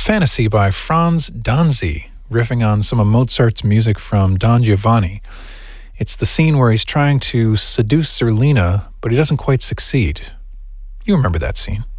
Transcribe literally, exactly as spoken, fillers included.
Fantasy by Franz Danzi, riffing on some of Mozart's music from Don Giovanni. It's the scene where he's trying to seduce Zerlina, but he doesn't quite succeed. You remember that scene.